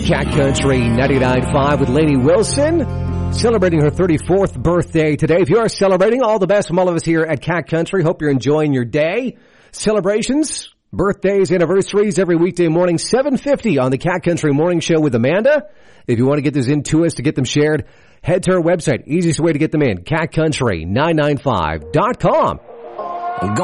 Cat Country 99.5 with Lainey Wilson, celebrating her 34th birthday today. If you are celebrating, all the best from all of us here at Cat Country. Hope you're enjoying your day. Celebrations, birthdays, anniversaries every weekday morning, 7:50 on the Cat Country Morning Show with Amanda. If you want to get those in to us to get them shared, head to our website. Easiest way to get them in, catcountry995.com.